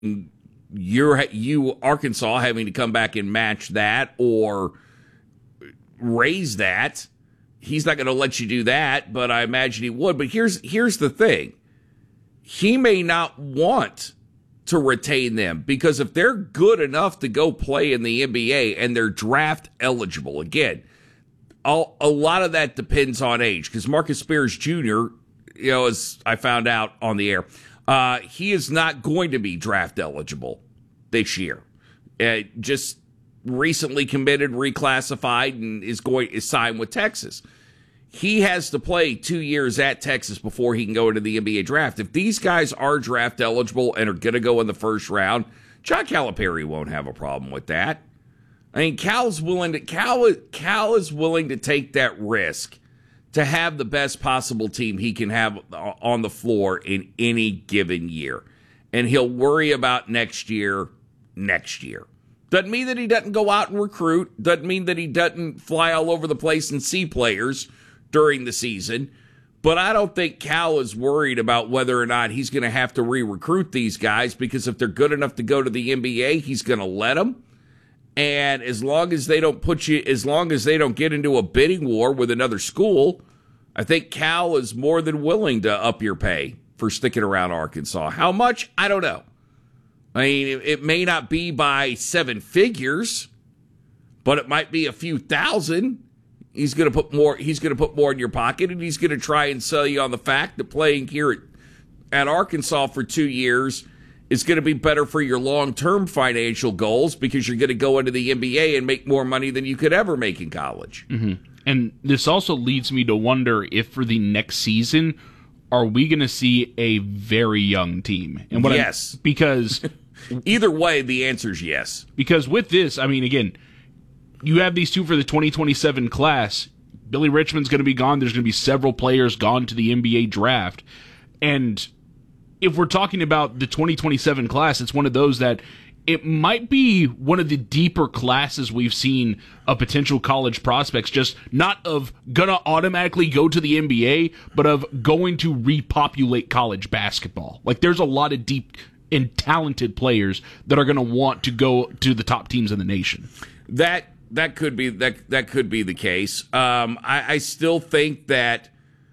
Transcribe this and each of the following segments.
you Arkansas having to come back and match that or raise that. He's not going to let you do that, but I imagine he would. But here's the thing. He may not want to retain them because if they're good enough to go play in the NBA and they're draft eligible, again, a lot of that depends on age because Marcus Spears Jr., as I found out on the air, he is not going to be draft eligible this year. Just recently committed, reclassified, and is signed with Texas. He has to play 2 years at Texas before he can go into the NBA draft. If these guys are draft eligible and are going to go in the first round, John Calipari won't have a problem with that. I mean, Cal is willing to take that risk to have the best possible team he can have on the floor in any given year. And he'll worry about next year. Doesn't mean that he doesn't go out and recruit. Doesn't mean that he doesn't fly all over the place and see players during the season. But I don't think Cal is worried about whether or not he's going to have to re-recruit these guys because if they're good enough to go to the NBA, he's going to let them. And as long as they don't get into a bidding war with another school, I think Cal is more than willing to up your pay for sticking around Arkansas. How much? I don't know. I mean, it may not be by 7 figures, but it might be a few thousand. He's going to put more in your pocket, and he's going to try and sell you on the fact that playing here at Arkansas for 2 years is going to be better for your long-term financial goals because you're going to go into the NBA and make more money than you could ever make in college. Mm-hmm. And this also leads me to wonder if for the next season, are we going to see a very young team? And yes. Because either way, the answer is yes. Because with this, I mean, again, you have these two for the 2027 class. Billy Richmond's going to be gone. There's going to be several players gone to the NBA draft. And if we're talking about the 2027 class, it's one of those that it might be one of the deeper classes we've seen of potential college prospects, just not of gonna automatically go to the NBA, but of going to repopulate college basketball. Like, there's a lot of deep and talented players that are going to want to go to the top teams in the nation. That could be the case. I still think that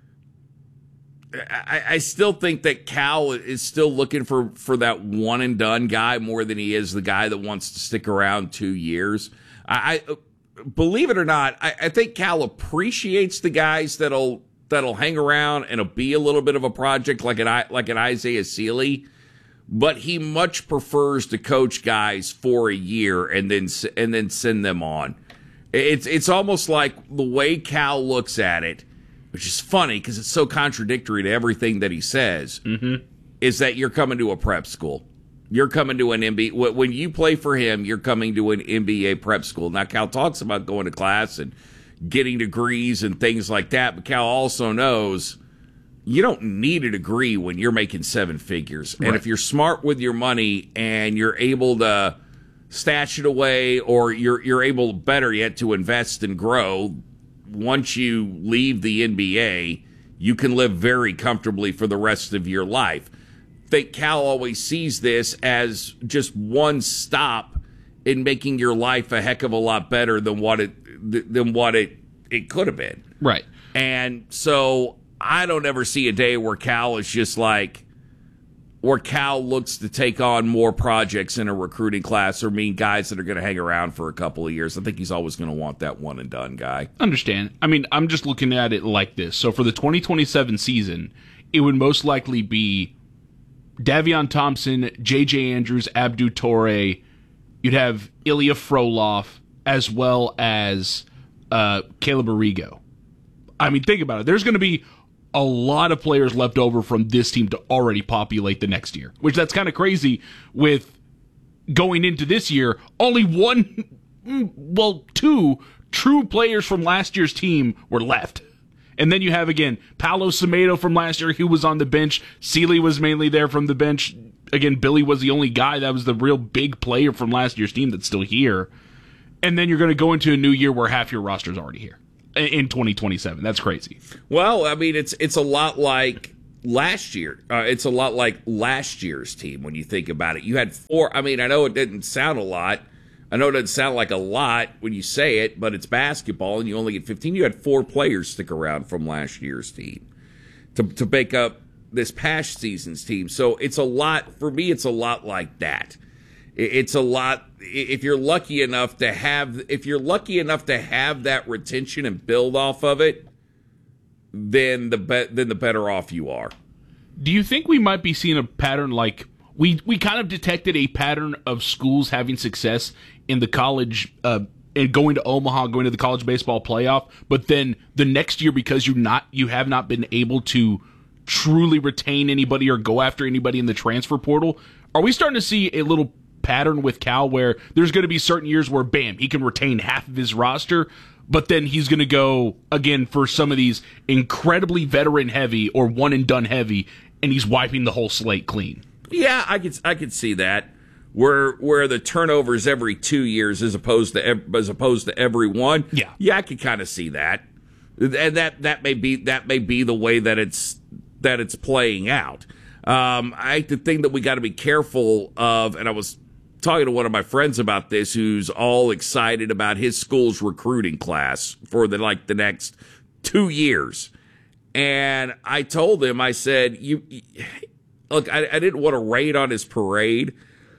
Cal is still looking for that one and done guy more than he is the guy that wants to stick around 2 years. I believe it or not, I think Cal appreciates the guys that'll hang around and will be a little bit of a project like an Isaiah Sealy. But he much prefers to coach guys for a year and then send them on. It's almost like the way Cal looks at it, which is funny because it's so contradictory to everything that he says, is that you're coming to a prep school. You're coming to an NBA. When you play for him, you're coming to an NBA prep school. Now, Cal talks about going to class and getting degrees and things like that, but Cal also knows you don't need a degree when you're making 7 figures. Right. And if you're smart with your money and you're able to stash it away or you're able, better yet, to invest and grow, once you leave the NBA, you can live very comfortably for the rest of your life. I think Cal always sees this as just one stop in making your life a heck of a lot better than what it could have been. Right. And so I don't ever see a day where Cal is just like, where Cal looks to take on more projects in a recruiting class or mean guys that are going to hang around for a couple of years. I think he's always going to want that one and done guy. Understand. I mean, I'm just looking at it like this. So for the 2027 season, it would most likely be Davion Thompson, J.J. Andrews, Abdou Toure. You'd have Ilya Frolov as well as Caleb Arrigo. I mean, think about it. There's going to be a lot of players left over from this team to already populate the next year, which that's kind of crazy with going into this year. Only two true players from last year's team were left. And then you have, again, Paolo Semedo from last year who was on the bench. Sealy was mainly there from the bench. Again, Billy was the only guy that was the real big player from last year's team that's still here. And then you're going to go into a new year where half your roster is already here in 2027. That's crazy. Well, I mean, it's a lot like last year. It's a lot like last year's team when you think about it. You had 4. I mean, I know it didn't sound a lot. I know it doesn't sound like a lot when you say it, but it's basketball and you only get 15. You had 4 players stick around from last year's team to make up this past season's team. So it's a lot, for me, it's a lot like that. It's a lot, if you're lucky enough to have that retention and build off of it, then the better off you are. Do you think we might be seeing a pattern like we kind of detected a pattern of schools having success in the college and going to Omaha, going to the college baseball playoff, but then the next year, because you have not been able to truly retain anybody or go after anybody in the transfer portal, are we starting to see a little pattern with Cal where there's going to be certain years where, bam, he can retain half of his roster, but then he's going to go, again, for some of these incredibly veteran heavy or one and done heavy, and he's wiping the whole slate clean? Yeah, I could see that. Where the turnovers every 2 years as opposed to every one. Yeah, I could kind of see that, and that may be the way that it's playing out. The thing that we got to be careful of, and I was talking to one of my friends about this, who's all excited about his school's recruiting class for the next 2 years, and I told him, I said, look, I didn't want to raid on his parade.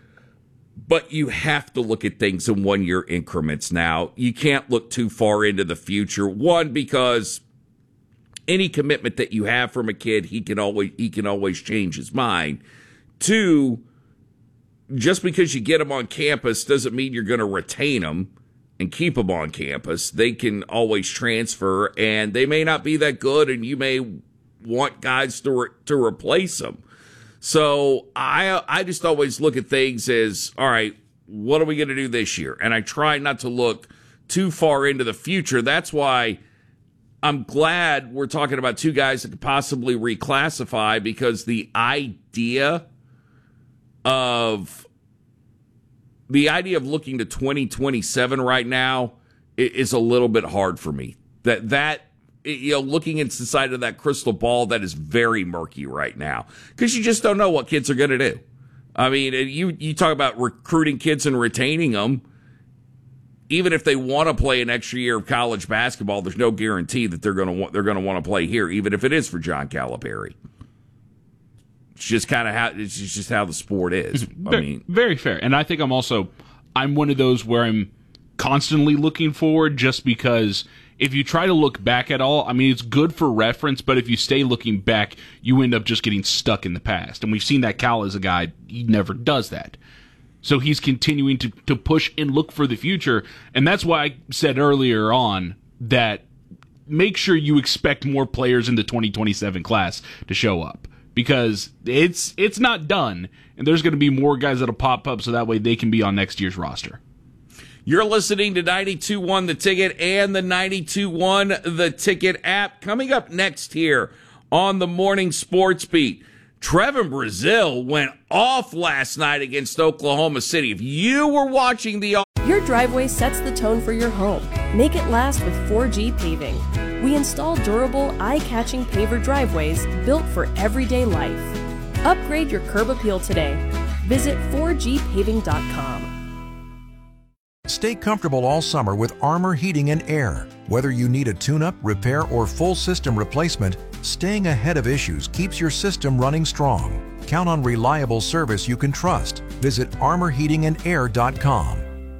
But you have to look at things in 1 year increments now. You can't look too far into the future. One, because any commitment that you have from a kid, he can always change his mind. Two, just because you get him on campus doesn't mean you're going to retain him and keep him on campus. They can always transfer, and they may not be that good, and you may want guys to replace them. So I just always look at things as, all right, what are we going to do this year? And I try not to look too far into the future. That's why I'm glad we're talking about 2 guys that could possibly reclassify, because the idea of looking to 2027 right now is a little bit hard for me. Looking inside of that crystal ball, that is very murky right now, because you just don't know what kids are going to do. I mean, you talk about recruiting kids and retaining them. Even if they want to play an extra year of college basketball, there's no guarantee that they're going to want to play here, even if it is for John Calipari. It's just how the sport is. Very fair. And I think I'm one of those where I'm constantly looking forward, just because if you try to look back at all, I mean, it's good for reference, but if you stay looking back, you end up just getting stuck in the past. And we've seen that Cal is a guy, he never does that. So he's continuing to push and look for the future. And that's why I said earlier on that make sure you expect more players in the 2027 class to show up, because it's not done, and there's going to be more guys that'll pop up so that way they can be on next year's roster. You're listening to 92.1 The Ticket and the 92.1 The Ticket app. Coming up next here on the Morning Sports Beat, Trevin Brazile went off last night against Oklahoma City. If you were watching Your driveway sets the tone for your home. Make it last with 4G Paving. We install durable, eye-catching paver driveways built for everyday life. Upgrade your curb appeal today. Visit 4gpaving.com. Stay comfortable all summer with Armor Heating and Air. Whether you need a tune-up, repair, or full system replacement, staying ahead of issues keeps your system running strong. Count on reliable service you can trust. Visit armorheatingandair.com.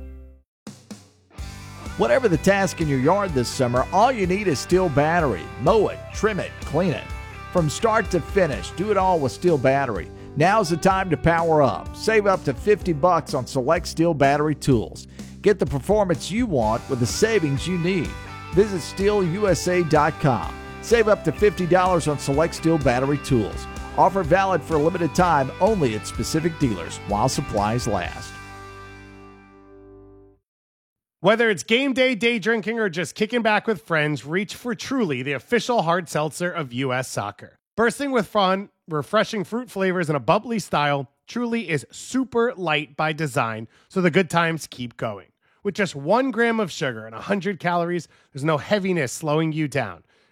Whatever the task in your yard this summer, all you need is Steel Battery. Mow it, trim it, clean it. From start to finish, do it all with Steel Battery. Now's the time to power up. Save up to $50 on select Steel Battery tools. Get the performance you want with the savings you need. Visit SteelUSA.com. Save up to $50 on select Steel Battery tools. Offer valid for a limited time only at specific dealers while supplies last. Whether it's game day, day drinking, or just kicking back with friends, reach for Truly, the official hard seltzer of U.S. Soccer. Bursting with fun, refreshing fruit flavors, and a bubbly style, Truly is super light by design, so the good times keep going. With just 1 gram of sugar and 100 calories, there's no heaviness slowing you down.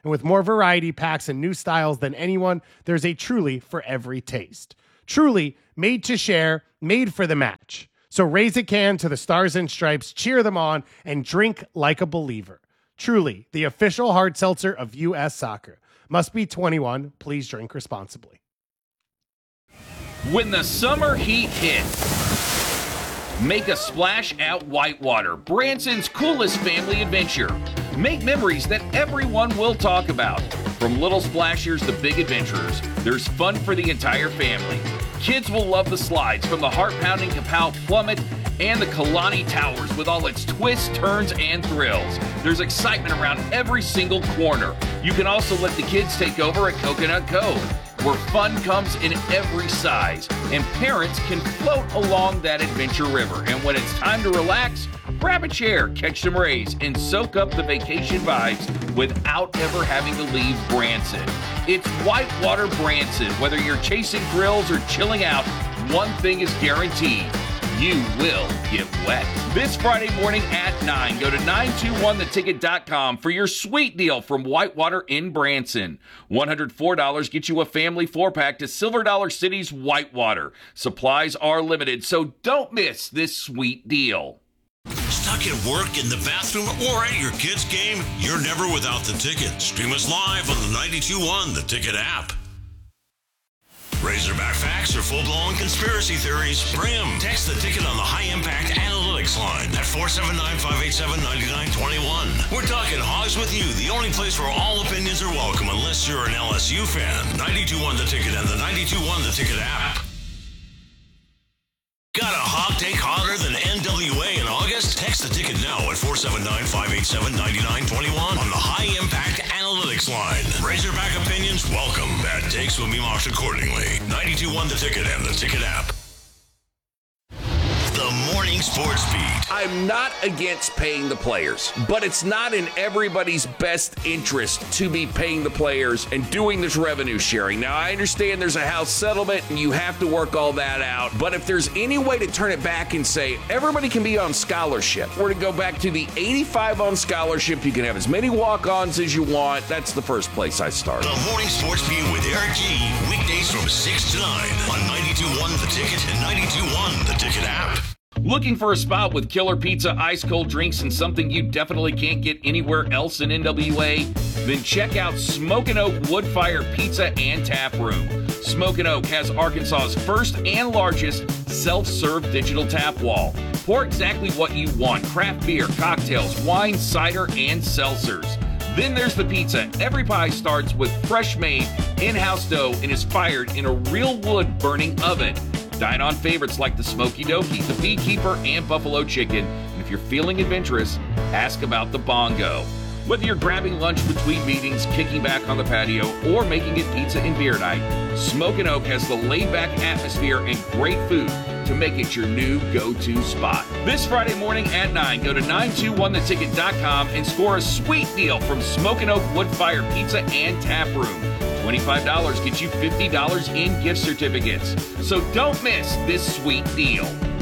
And with more variety packs and new styles than anyone, there's a Truly for every taste. Truly, made to share, made for the match. So raise a can to the Stars and Stripes, cheer them on, and drink like a believer. Truly, the official hard seltzer of U.S. Soccer. Must be 21. Please drink responsibly. When the summer heat hits, make a splash at Whitewater, Branson's coolest family adventure. Make memories that everyone will talk about. From little splashers to big adventurers, there's fun for the entire family. Kids will love the slides from the heart-pounding Kapow Plummet and the Kalani Towers with all its twists, turns, and thrills. There's excitement around every single corner. You can also let the kids take over at Coconut Cove, where fun comes in every size, and parents can float along that adventure river. And when it's time to relax, grab a chair, catch some rays, and soak up the vacation vibes without ever having to leave Branson. It's Whitewater Branson. Whether you're chasing thrills or chilling out, one thing is guaranteed: you will get wet. This Friday morning at 9, go to 921theticket.com for your sweet deal from Whitewater in Branson. $104 gets you a family 4-pack to Silver Dollar City's Whitewater. Supplies are limited, so don't miss this sweet deal. Stuck at work, in the bathroom, or at your kid's game? You're never without the ticket. Stream us live on the 92.1 The Ticket app. Razorback facts or full-blown conspiracy theories? Bring them. Text the ticket on the high-impact analytics line at 479-587-9921. We're talking Hogs with you, the only place where all opinions are welcome unless you're an LSU fan. 92.1 The Ticket and the 92.1 The Ticket app. Got a hog take hotter than NWA in August? Text the ticket now at 479-587-9921 on the High Impact Analytics line. Razorback opinions welcome. Bad takes will be marked accordingly. 92.1 The Ticket and the Ticket app. The Morning Sports Beat. I'm not against paying the players, but it's not in everybody's best interest to be paying the players and doing this revenue sharing. Now, I understand there's a House settlement and you have to work all that out, but if there's any way to turn it back and say everybody can be on scholarship, or to go back to the 85 on scholarship, you can have as many walk-ons as you want, that's the first place I start. The Morning Sports Beat with Eric G. Weekdays from 6 to 9 on 92.1 The Ticket and 92.1 The Ticket app. Looking for a spot with killer pizza, ice cold drinks, and something you definitely can't get anywhere else in NWA? Then check out Smokin' Oak Wood Fire Pizza and Tap Room. Smokin' Oak has Arkansas's first and largest self-serve digital tap wall. Pour exactly what you want: craft beer, cocktails, wine, cider, and seltzers. Then there's the pizza. Every pie starts with fresh-made, in-house dough and is fired in a real wood-burning oven. Dine on favorites like the Smoky Dokie, the Beekeeper, and Buffalo Chicken. And if you're feeling adventurous, ask about the Bongo. Whether you're grabbing lunch between meetings, kicking back on the patio, or making it pizza and beer night, Smokin' Oak has the laid-back atmosphere and great food to make it your new go-to spot. This Friday morning at 9, go to 921theticket.com and score a sweet deal from Smokin' Oak Wood Fire Pizza and Tap Room. $25 gets you $50 in gift certificates. So don't miss this sweet deal.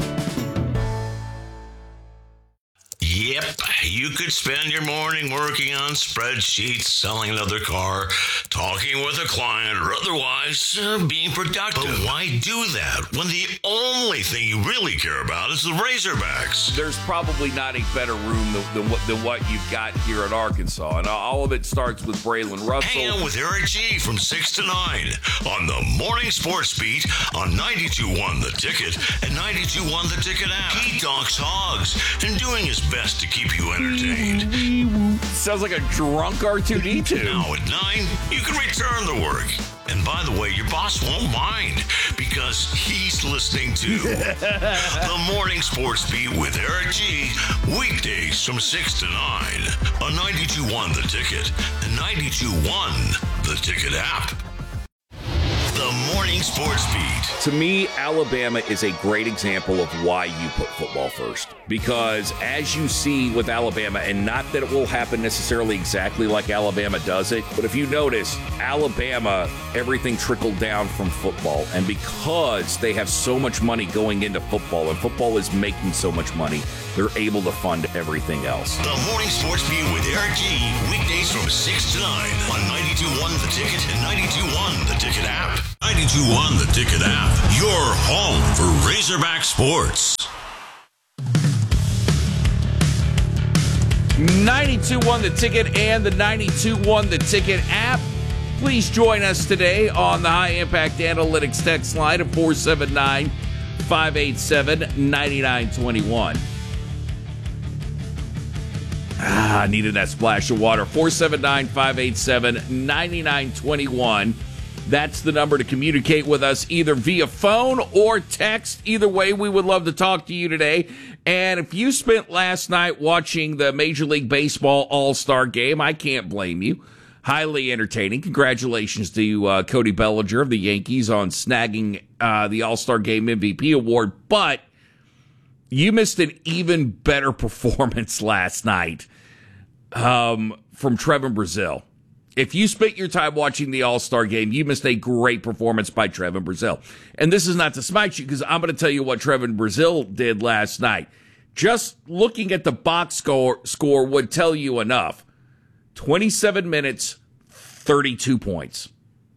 Yep, you could spend your morning working on spreadsheets, selling another car, talking with a client, or otherwise being productive. But why do that when the only thing you really care about is the Razorbacks? There's probably not a better room than what you've got here at Arkansas. And all of it starts with Braylon Russell. Hang out with Eric G. from 6 to 9 on the Morning Sports Beat on 92.1 The Ticket and 92.1 The Ticket app. He talks hogs and doing his best to keep you entertained. Sounds like a drunk R2-D2. Now at 9, you can return to work. And by the way, your boss won't mind because he's listening to the Morning Sports Beat with Eric G. Weekdays from 6 to 9 on 92.1 The Ticket and 92.1 The Ticket app. The Morning Sports Beat. To me, Alabama is a great example of why you put football first. Because as you see with Alabama, and not that it will happen necessarily exactly like Alabama does it, but if you notice, Alabama, everything trickled down from football. And because they have so much money going into football, and football is making so much money, they're able to fund everything else. The Morning Sports Beat with Eric G. Weekdays from 6 to 9 on 92.1 The Ticket and 92.1 The Ticket app. 92.1 The Ticket app. Your home for Razorback sports. 92.1 The Ticket and the 92.1 The Ticket app. Please join us today on the High Impact Analytics text line of 479-587-9921. I needed that splash of water. 479-587-9921. That's the number to communicate with us either via phone or text. Either way, we would love to talk to you today. And if you spent last night watching the Major League Baseball All-Star Game, I can't blame you. Highly entertaining. Congratulations to Cody Bellinger of the Yankees on snagging the All-Star Game MVP award. But you missed an even better performance last night from Trevin Brazile. If you spent your time watching the All-Star Game, you missed a great performance by Trevin Brazile. And this is not to smite you, because I'm going to tell you what Trevin Brazile did last night. Just looking at the box score would tell you enough. 27 minutes, 32 points.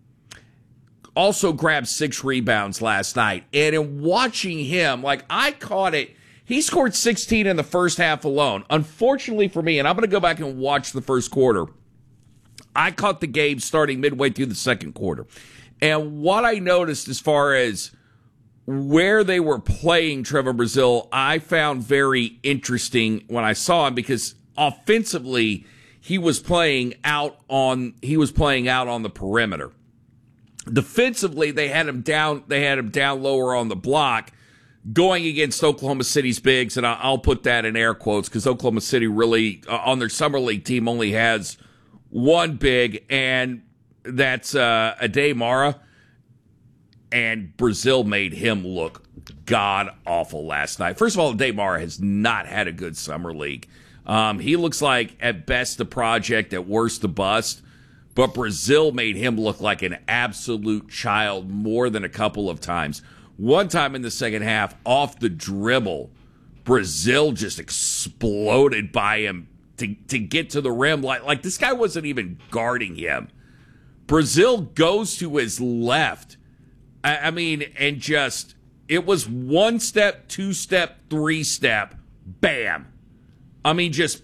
Also grabbed 6 rebounds last night. And in watching him, like, I caught it. He scored 16 in the first half alone. Unfortunately for me, and I'm going to go back and watch the first quarter, I caught the game starting midway through the second quarter. And what I noticed as far as where they were playing Trevin Brazile, I found very interesting when I saw him, because offensively he was playing out on the perimeter. Defensively, they had him down lower on the block, going against Oklahoma City's bigs, and I'll put that in air quotes because Oklahoma City really, on their summer league team, only has one big, and that's Ade Mara. And Brazile made him look god-awful last night. First of all, Ade Mara has not had a good summer league. He looks like, at best, a project, at worst, a bust. But Brazile made him look like an absolute child more than a couple of times. One time in the second half, off the dribble, Brazile just exploded by him to get to the rim. Like this guy wasn't even guarding him. Brazile goes to his left. I mean, and just, it was 1 step, 2 step, 3 step, bam. I mean, just,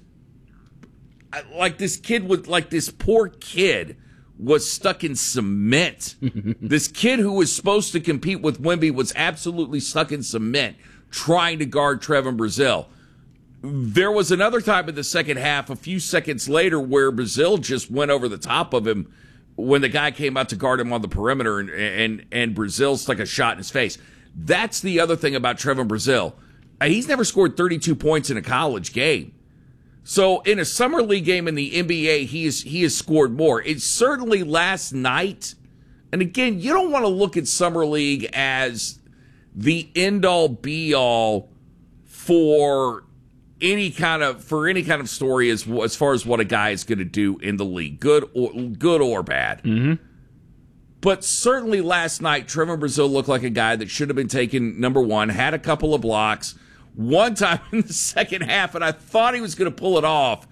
like this poor kid was stuck in cement. This kid who was supposed to compete with Wemby was absolutely stuck in cement trying to guard Trevin Brazile. There was another time in the second half, a few seconds later, where Brazile just went over the top of him when the guy came out to guard him on the perimeter, and Brazile stuck a shot in his face. That's the other thing about Trevin Brazile. He's never scored 32 points in a college game. So in a summer league game in the NBA, he has scored more. It's certainly last night. And again, you don't want to look at summer league as the end-all be-all for any kind of story as far as what a guy is going to do in the league, good or bad. Mm-hmm. But certainly last night, Trevin Brazile looked like a guy that should have been taken number one, had a couple of blocks, one time in the second half, and I thought he was going to pull it off.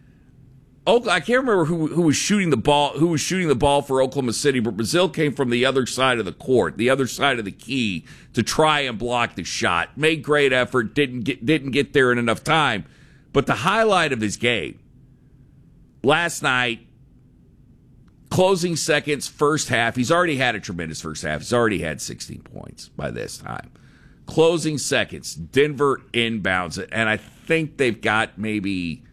I can't remember who was shooting the ball for Oklahoma City, but Brazile came from the other side of the court, the other side of the key, to try and block the shot. Made great effort, didn't get there in enough time. But the highlight of his game last night, closing seconds, first half. He's already had a tremendous first half. He's already had 16 points by this time. Closing seconds, Denver inbounds it, and I think they've got maybe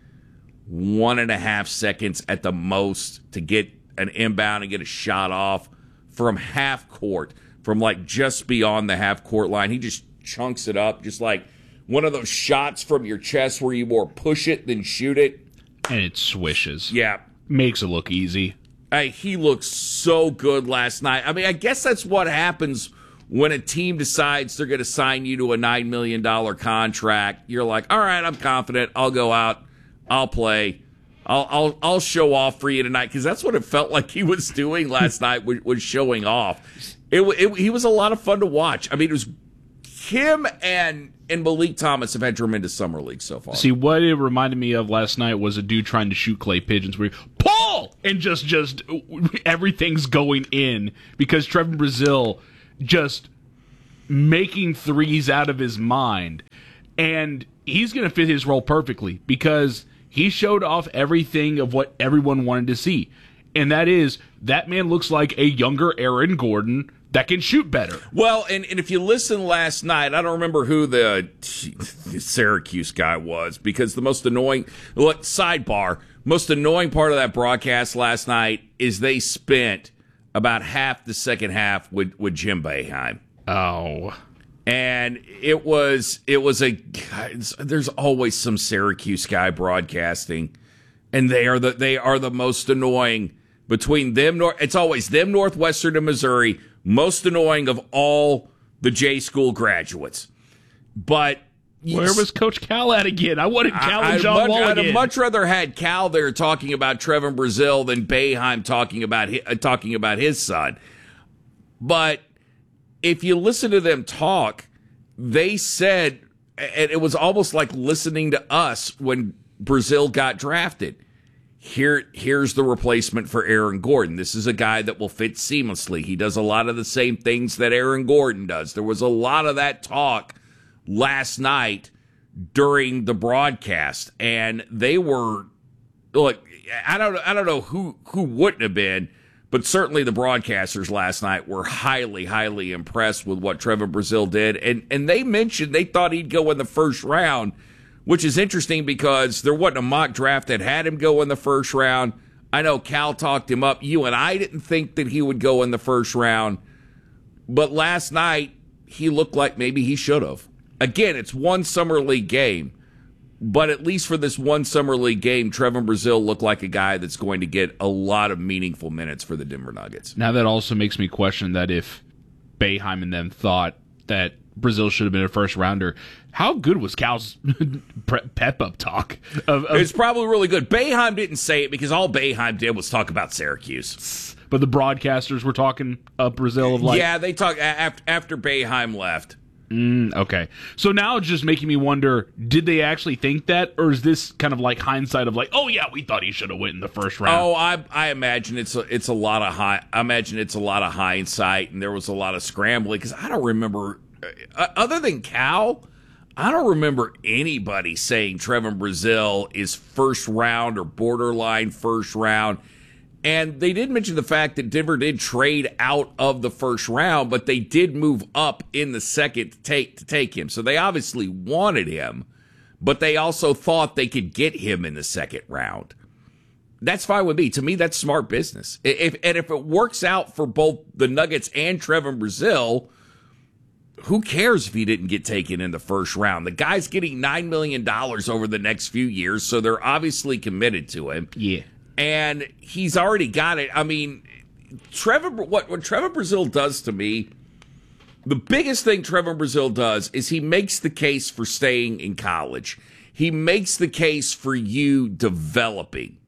1.5 seconds at the most to get an inbound and get a shot off from half court, from like just beyond the half court line. He just chunks it up, just like one of those shots from your chest where you more push it than shoot it. And it swishes. Yeah. Makes it look easy. He looked so good last night. I mean, I guess that's what happens when a team decides they're going to sign you to a $9 million contract. You're like, all right, I'm confident. I'll go out. I'll play. I'll show off for you tonight, because that's what it felt like he was doing last night, was showing off. He was a lot of fun to watch. I mean, it was him and Malik Thomas have had tremendous summer league so far. See, what it reminded me of last night was a dude trying to shoot clay pigeons where pull and just everything's going in, because Trevor Brazile just making threes out of his mind, and he's going to fit his role perfectly, because he showed off everything of what everyone wanted to see, and that is, that man looks like a younger Aaron Gordon that can shoot better. Well, and if you listen last night, I don't remember who the Syracuse guy was, because the most annoying, sidebar, most annoying part of that broadcast last night is they spent about half the second half with Jim Boeheim. Oh. And there's always some Syracuse guy broadcasting, and they are the most annoying between them. It's always them, Northwestern, and Missouri, most annoying of all the J school graduates. But where was Coach Cal at again? I wanted Cal and John Wall again. I'd much rather had Cal there talking about Trevor Brazile than Boeheim talking about his son. But if you listen to them talk, they said, and it was almost like listening to us when Brazile got drafted. Here's the replacement for Aaron Gordon. This is a guy that will fit seamlessly. He does a lot of the same things that Aaron Gordon does. There was a lot of that talk last night during the broadcast, and they were, look, I don't know who wouldn't have been, but certainly the broadcasters last night were highly, highly impressed with what Trevor Brazile did, and they mentioned they thought he'd go in the first round, which is interesting because there wasn't a mock draft that had him go in the first round. I know Cal talked him up. You and I didn't think that he would go in the first round, but last night he looked like maybe he should have. Again, it's one summer league game, but at least for this one summer league game, Trevor Brazile looked like a guy that's going to get a lot of meaningful minutes for the Denver Nuggets. Now that also makes me question that if Boeheim and them thought that Brazile should have been a first rounder, how good was Cal's pep-up talk? It's probably really good. Boeheim didn't say it because all Boeheim did was talk about Syracuse. But the broadcasters were talking up Brazile of like... Yeah, they talked after Boeheim left. Okay. So now it's just making me wonder, did they actually think that, or is this kind of like hindsight of like, oh yeah, we thought he should have went in the first round? Oh, I imagine it's a lot of hindsight, and there was a lot of scrambling, because I don't remember, other than Cal, I don't remember anybody saying Trevor Brazile is first round or borderline first round. And they did mention the fact that Denver did trade out of the first round, but they did move up in the second to take him. So they obviously wanted him, but they also thought they could get him in the second round. That's fine with me. To me, that's smart business. If it works out for both the Nuggets and Trevor Brazile, who cares if he didn't get taken in the first round? The guy's getting $9 million over the next few years, so they're obviously committed to him. Yeah. And he's already got it. I mean, what Trevor Brazile does to me, the biggest thing Trevor Brazile does is he makes the case for staying in college. He makes the case for you developing.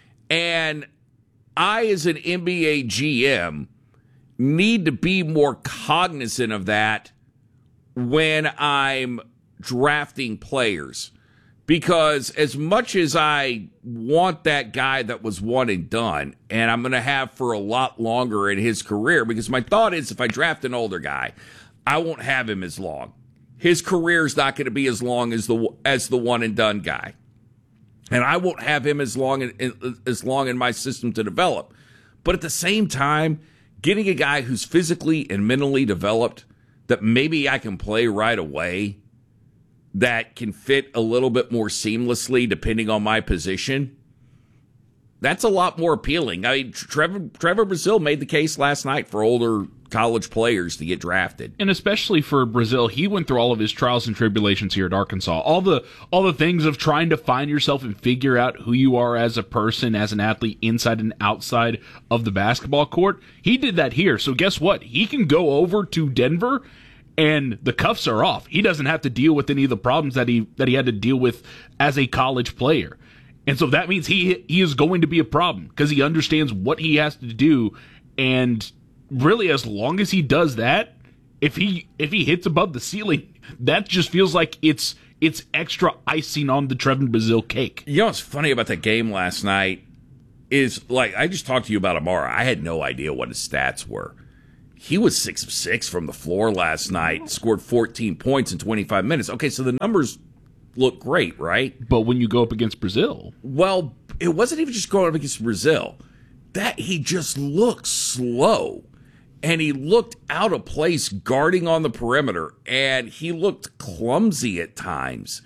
And I, as an NBA GM, need to be more cognizant of that when I'm drafting players. Because as much as I want that guy that was one and done, and I'm going to have for a lot longer in his career, because my thought is if I draft an older guy, I won't have him as long. His career is not going to be as long as the one and done guy. And I won't have him as long in my system to develop. But at the same time, getting a guy who's physically and mentally developed that maybe I can play right away, that can fit a little bit more seamlessly depending on my position, that's a lot more appealing. I mean, Trevor Brazile made the case last night for older college players to get drafted. And especially for Brazil, he went through all of his trials and tribulations here at Arkansas. All the things of trying to find yourself and figure out who you are as a person, as an athlete, inside and outside of the basketball court. He did that here. So guess what? He can go over to Denver and the cuffs are off. He doesn't have to deal with any of the problems that he had to deal with as a college player. And so that means he is going to be a problem because he understands what he has to do. And really, as long as he does that, if he hits above the ceiling, that just feels like it's extra icing on the Trevin Brazile cake. You know what's funny about that game last night is, like, I just talked to you about Amara. I had no idea what his stats were. He was 6 of 6 from the floor last night, scored 14 points in 25 minutes. Okay, so the numbers look great, right? But when you go up against Brazil, well, it wasn't even just going up against Brazil. That he just looked slow, and he looked out of place guarding on the perimeter, and he looked clumsy at times.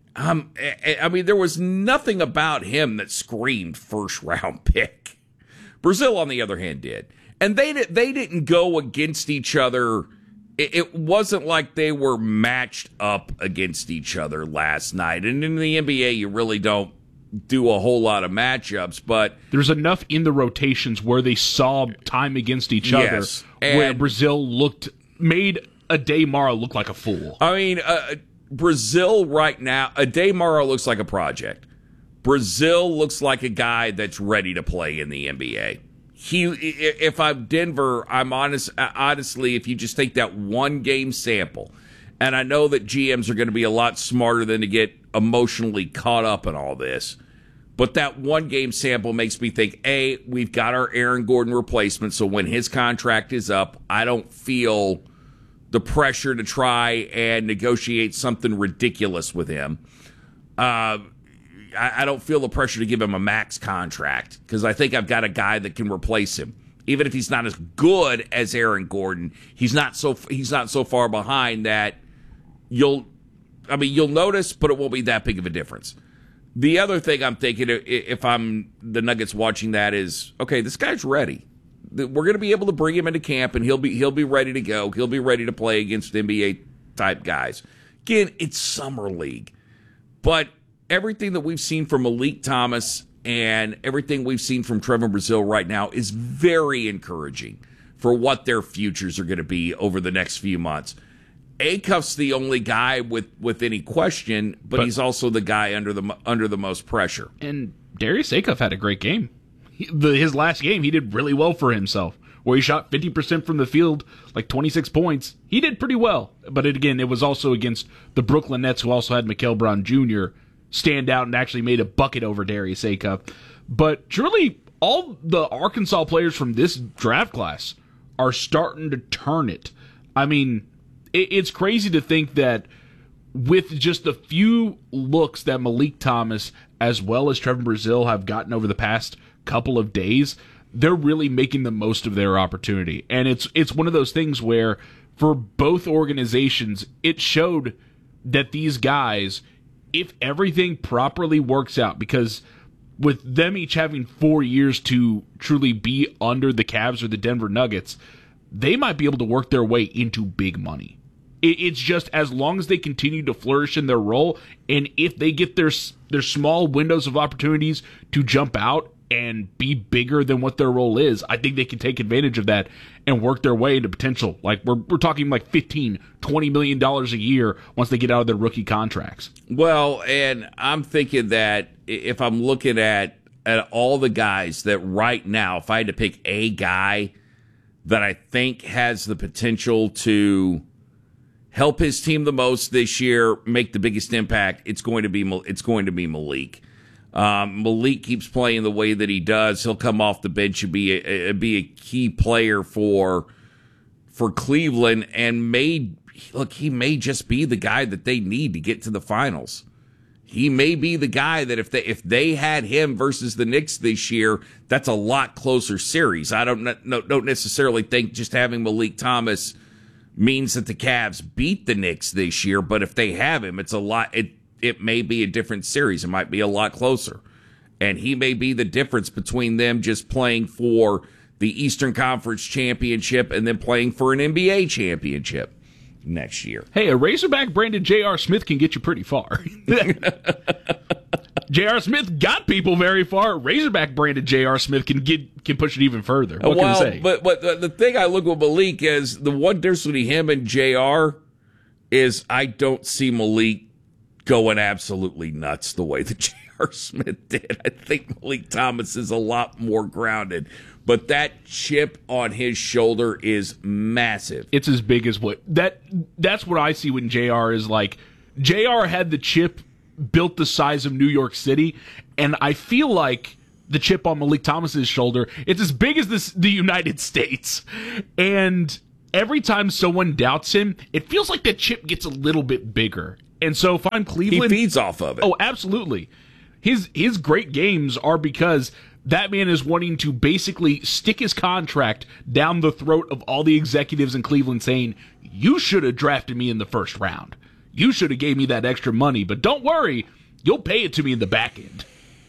I mean, there was nothing about him that screamed first-round pick. Brazil, on the other hand, did. And they didn't go against each other. It wasn't like they were matched up against each other last night. And in the NBA, you really don't do a whole lot of matchups, but there's enough in the rotations where they saw time against each other, where Brazil made Ade Mara look like a fool. I mean, Brazil right now, Ade Mara looks like a project. Brazil looks like a guy that's ready to play in the NBA. If I'm Denver, I'm honestly, if you just take that one game sample, and I know that GMs are going to be a lot smarter than to get emotionally caught up in all this, but that one game sample makes me think, A, we've got our Aaron Gordon replacement, so when his contract is up, I don't feel the pressure to try and negotiate something ridiculous with him. I don't feel the pressure to give him a max contract because I think I've got a guy that can replace him. Even if he's not as good as Aaron Gordon, he's not so far behind that you'll notice, but it won't be that big of a difference. The other thing I'm thinking, if I'm the Nuggets watching that, is, okay, this guy's ready. We're going to be able to bring him into camp, and he'll be ready to go. He'll be ready to play against NBA type guys. Again, it's summer league, but everything that we've seen from Malik Thomas and everything we've seen from Trevin Brazile right now is very encouraging for what their futures are going to be over the next few months. Acuff's the only guy with any question, but he's also the guy under the most pressure. And Darius Acuff had a great game. His last game, he did really well for himself, where he shot 50% from the field, like 26 points. He did pretty well. But it was also against the Brooklyn Nets, who also had Mikael Brown Jr. stand out and actually made a bucket over Darius Acuff. But truly, all the Arkansas players from this draft class are starting to turn it. I mean, it's crazy to think that with just the few looks that Malik Thomas as well as Trevin Brazile have gotten over the past couple of days, they're really making the most of their opportunity. And it's one of those things where for both organizations, it showed that these guys, if everything properly works out, because with them each having 4 years to truly be under the Cavs or the Denver Nuggets, they might be able to work their way into big money. It's just as long as they continue to flourish in their role, and if they get their small windows of opportunities to jump out and be bigger than what their role is, I think they can take advantage of that and work their way into potential. Like we're talking like $15-20 million a year once they get out of their rookie contracts. Well, and I'm thinking that if I'm looking at all the guys that right now, if I had to pick a guy that I think has the potential to help his team the most this year, make the biggest impact, it's going to be Malik. Malik keeps playing the way that he does. He'll come off the bench and be a key player for Cleveland, and he may just be the guy that they need to get to the finals. He may be the guy that if they had him versus the Knicks this year, that's a lot closer series. I don't necessarily think just having Malik Thomas means that the Cavs beat the Knicks this year, but if they have him, it's a lot. It may be a different series. It might be a lot closer. And he may be the difference between them just playing for the Eastern Conference Championship and then playing for an NBA championship next year. Hey, a Razorback branded J.R. Smith can get you pretty far. J.R. Smith got people very far. Razorback branded J.R. Smith can push it even further. What can I say? But the thing I look with Malik is the one difference between him and J.R. is I don't see Malik going absolutely nuts the way that J.R. Smith did. I think Malik Thomas is a lot more grounded. But that chip on his shoulder is massive. It's as big as that's what I see when JR is like. JR had the chip built the size of New York City, and I feel like the chip on Malik Thomas's shoulder, it's as big as the United States. And every time someone doubts him, it feels like that chip gets a little bit bigger. And so if I'm Cleveland, he feeds off of it. Oh, absolutely. His great games are because that man is wanting to basically stick his contract down the throat of all the executives in Cleveland saying, you should have drafted me in the first round. You should have gave me that extra money, but don't worry, you'll pay it to me in the back end.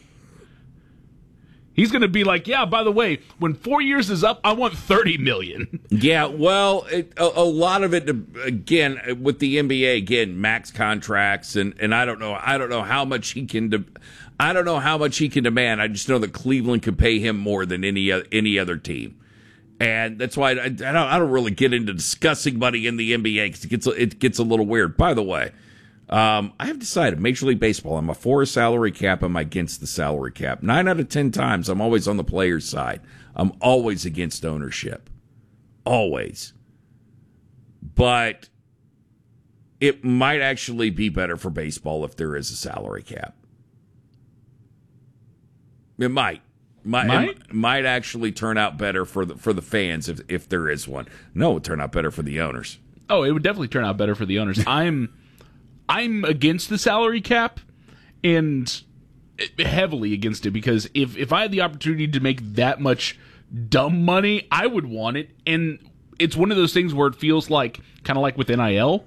He's going to be like, yeah, by the way, when 4 years is up, I want $30 million. Yeah, well, a lot of it, again, with the NBA, again, max contracts, and I don't know how much he can. I don't know how much he can demand. I just know that Cleveland could pay him more than any other team, and that's why I don't really get into discussing money in the NBA because it gets a little weird. By the way, I have decided Major League Baseball. I'm for a salary cap. I'm against the salary cap. 9 out of 10 times, I'm always on the player's side. I'm always against ownership, always. But it might actually be better for baseball if there is a salary cap. It might. It might actually turn out better for the fans if there is one. No, it would turn out better for the owners. Oh, it would definitely turn out better for the owners. I'm against the salary cap and heavily against it because if I had the opportunity to make that much dumb money, I would want it. And it's one of those things where it feels like, kind of like with NIL,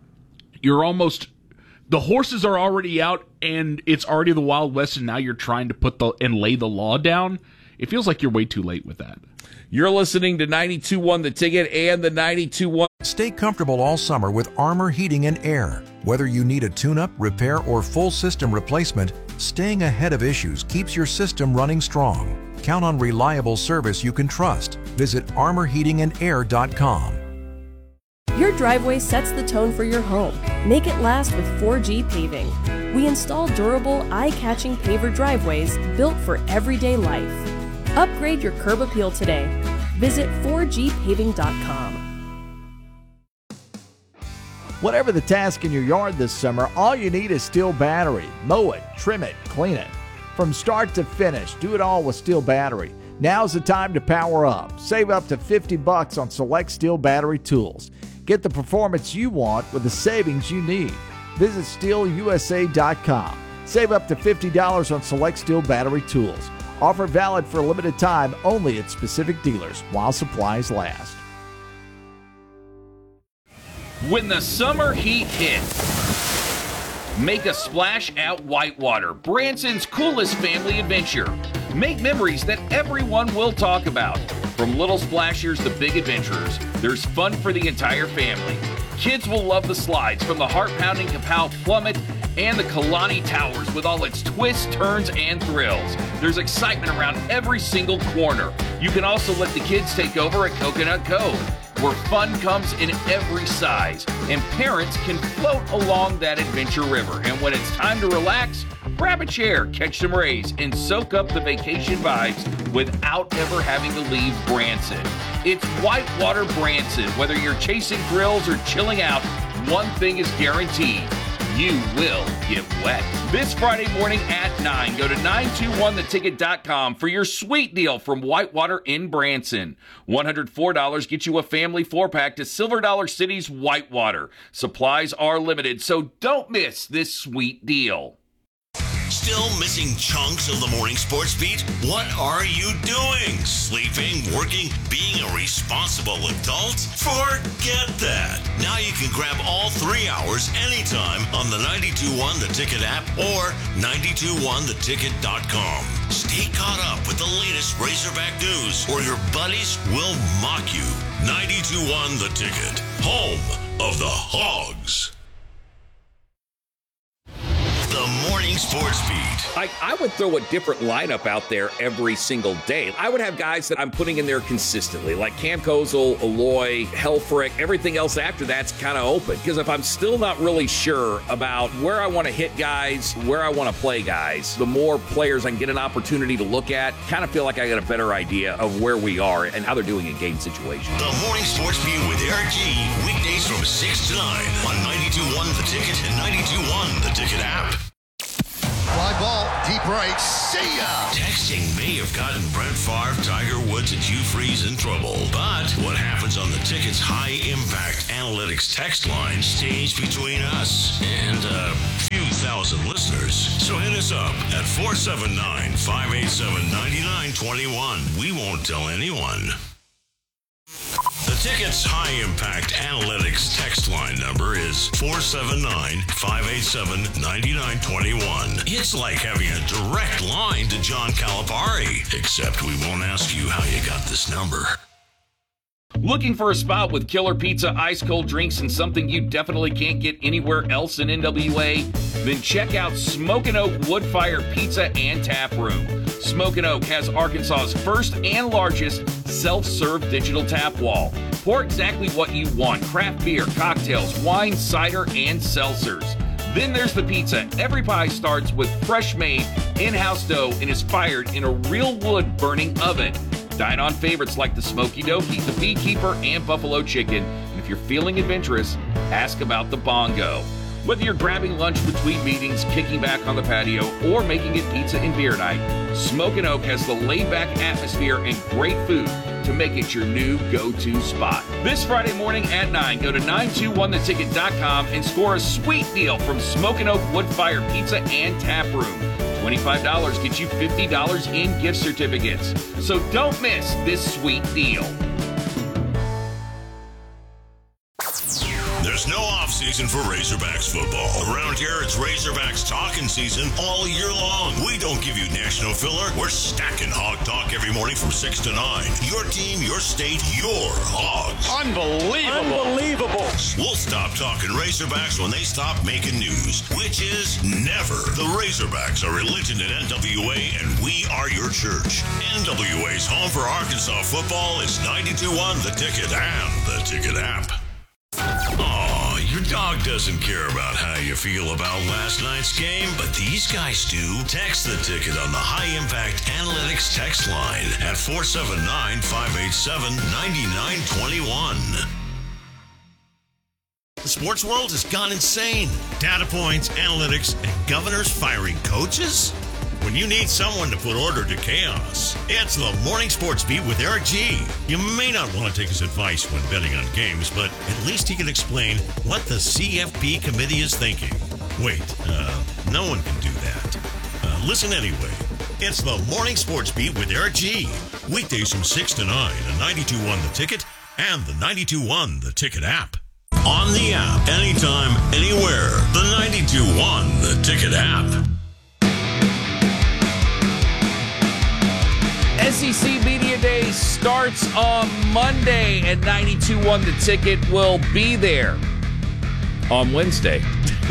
the horses are already out and it's already the Wild West, and now you're trying to lay the law down. It feels like you're way too late with that. You're listening to 92.1 The Ticket and the 92.1. Stay comfortable all summer with Armor Heating and Air. Whether you need a tune-up, repair, or full system replacement, staying ahead of issues keeps your system running strong. Count on reliable service you can trust. Visit armorheatingandair.com. Your driveway sets the tone for your home. Make it last with 4G Paving. We install durable, eye-catching paver driveways built for everyday life. Upgrade your curb appeal today. Visit 4gpaving.com. Whatever the task in your yard this summer, all you need is Steel Battery. Mow it, trim it, clean it. From start to finish, do it all with Steel Battery. Now's the time to power up. Save up to $50 on select Steel Battery tools. Get the performance you want with the savings you need. Visit SteelUSA.com. Save up to $50 on select Steel Battery tools. Offer valid for a limited time only at specific dealers while supplies last. When the summer heat hits, make a splash at Whitewater, Branson's coolest family adventure. Make memories that everyone will talk about. From little splashers to big adventurers, there's fun for the entire family. Kids will love the slides from the heart-pounding Kapow Plummet and the Kalani Towers with all its twists, turns, and thrills. There's excitement around every single corner. You can also let the kids take over at Coconut Cove, where fun comes in every size, and parents can float along that adventure river. And when it's time to relax, grab a chair, catch some rays, and soak up the vacation vibes without ever having to leave Branson. It's Whitewater Branson. Whether you're chasing thrills or chilling out, one thing is guaranteed: you will get wet. This Friday morning at 9, go to 921theticket.com for your sweet deal from Whitewater in Branson. $104 gets you a family 4-pack to Silver Dollar City's Whitewater. Supplies are limited, so don't miss this sweet deal. Still missing chunks of the morning sports beat? What are you doing? Sleeping, working, being a responsible adult? Forget that. Now you can grab all 3 hours anytime on the 92.1 The Ticket app or 921theticket.com. Stay caught up with the latest Razorback news or your buddies will mock you. 92.1 The Ticket, home of the Hogs. The Morning Sports Beat. I would throw a different lineup out there every single day. I would have guys that I'm putting in there consistently, like Cam Kozel, Aloy, Helfrich. Everything else after that's kind of open. Because if I'm still not really sure about where I want to hit guys, where I want to play guys, the more players I can get an opportunity to look at, kind of feel like I got a better idea of where we are and how they're doing in game situations. The Morning Sports Beat with Eric G. Weekdays from 6 to 9 on 92.1 The Ticket and 92.1 The Ticket app. Fly ball, deep right, see ya! Texting may have gotten Brett Favre, Tiger Woods, and Hugh Freeze in trouble. But what happens on the Ticket's high-impact analytics text line stays between us and a few thousand listeners. So hit us up at 479-587-9921. We won't tell anyone. The Ticket's high-impact analytics text line number is 479-587-9921. It's like having a direct line to John Calipari, except we won't ask you how you got this number. Looking for a spot with killer pizza, ice cold drinks, and something you definitely can't get anywhere else in NWA? Then check out Smokin' Oak Wood-Fire Pizza and Tap Room. Smokin' Oak has Arkansas's first and largest self-serve digital tap wall. Pour exactly what you want: craft beer, cocktails, wine, cider, and seltzers. Then there's the pizza. Every pie starts with fresh-made, in-house dough and is fired in a real wood-burning oven. Dine on favorites like the Smoky Dokie, the Beekeeper, and Buffalo Chicken. And if you're feeling adventurous, ask about the Bongo. Whether you're grabbing lunch between meetings, kicking back on the patio, or making it pizza and beer night, Smokin' Oak has the laid-back atmosphere and great food to make it your new go-to spot. This Friday morning at 9, go to 921theticket.com and score a sweet deal from Smokin' Oak Wood-Fire Pizza and Tap Room. $25 gets you $50 in gift certificates. So don't miss this sweet deal. There's no off-season for Razorbacks football. Around here, it's Razorbacks talking season all year long. We don't give you national filler. We're stacking Hog Talk every morning from 6 to 9. Your team, your state, your Hogs. Unbelievable! We'll stop talking Razorbacks when they stop making news, which is never. The Razorbacks are religion in NWA, and we are your church. NWA's home for Arkansas football is 92.1 The Ticket and The Ticket app. Oh, your dog doesn't care about how you feel about last night's game, but these guys do. Text The Ticket on the High Impact Analytics text line at 479-587-9921. The sports world has gone insane. Data points, analytics, and governors firing coaches? When you need someone to put order to chaos, it's the Morning Sports Beat with Eric G. You may not want to take his advice when betting on games, but at least he can explain what the CFP committee is thinking. Wait, no one can do that. Listen anyway. It's the Morning Sports Beat with Eric G. Weekdays from 6 to 9 on 92.1 The Ticket and the 92.1 The Ticket app. On the app, anytime, anywhere. The 92.1 The Ticket app. SEC Media Day starts on Monday, and 92.1 The Ticket will be there on Wednesday.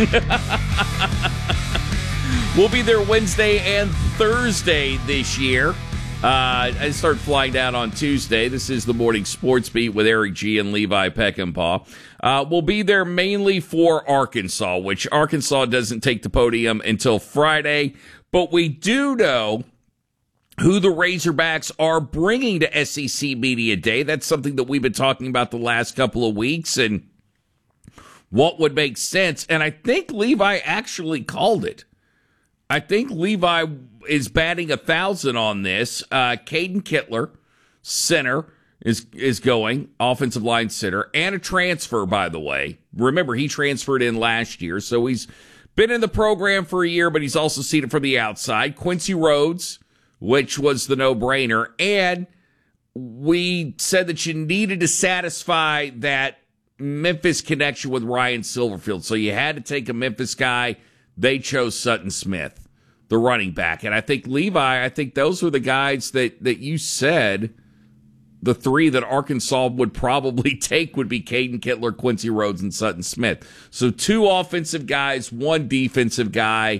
We'll be there Wednesday and Thursday this year. I start flying down on Tuesday. This is the Morning Sports Beat with Eric G. and Levi Peckinpah. We'll be there mainly for Arkansas, which Arkansas doesn't take the podium until Friday, but we do know who the Razorbacks are bringing to SEC Media Day. That's something that we've been talking about the last couple of weeks and what would make sense. And I think Levi actually called it. I think Levi is batting 1,000 on this. Caden Kittler, center, is going, offensive line center, and a transfer, by the way. Remember, he transferred in last year, so he's been in the program for a year, but he's also seen it from the outside. Quincy Rhodes, which was the no-brainer. And we said that you needed to satisfy that Memphis connection with Ryan Silverfield. So you had to take a Memphis guy. They chose Sutton Smith, the running back. And I think Levi, those were the guys that you said the three that Arkansas would probably take would be Caden Kittler, Quincy Rhodes, and Sutton Smith. So 2 offensive guys, 1 defensive guy.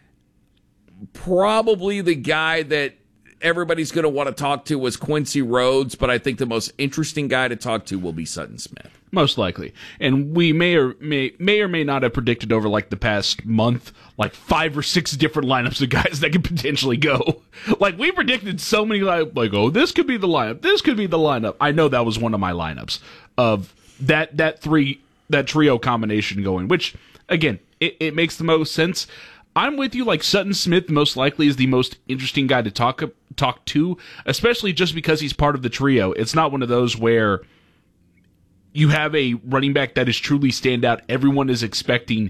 Probably the guy that everybody's going to want to talk to was Quincy Rhodes, but I think the most interesting guy to talk to will be Sutton Smith. Most likely. And we may or may not have predicted over like the past month, like 5 or 6 different lineups of guys that could potentially go. Like we predicted so many, like, oh, this could be the lineup. This could be the lineup. I know that was one of my lineups of that trio combination going, which again, it makes the most sense. I'm with you. Like Sutton Smith most likely is the most interesting guy to talk to, especially just because he's part of the trio. It's not one of those where you have a running back that is truly standout. Everyone is expecting